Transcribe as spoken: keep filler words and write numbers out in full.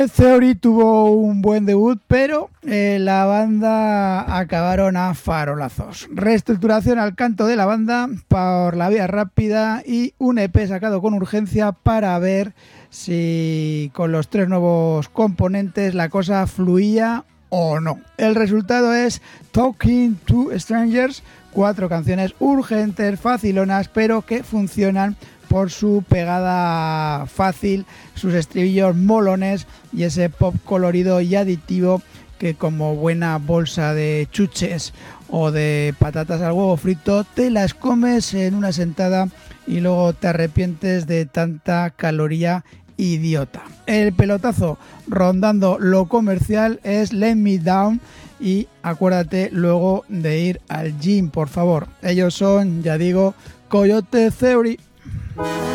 Theory tuvo un buen debut, pero eh, la banda acabaron a farolazos. Reestructuración al canto de la banda por la vía rápida y un E P sacado con urgencia para ver si con los tres nuevos componentes la cosa fluía o no. El resultado es Talking to Strangers, cuatro canciones urgentes, facilonas, pero que funcionan por su pegada fácil, sus estribillos molones y ese pop colorido y adictivo que como buena bolsa de chuches o de patatas al huevo frito te las comes en una sentada y luego te arrepientes de tanta caloría idiota. El pelotazo rondando lo comercial es Let Me Down y acuérdate luego de ir al gym, por favor. Ellos son, ya digo, Coyote Theory.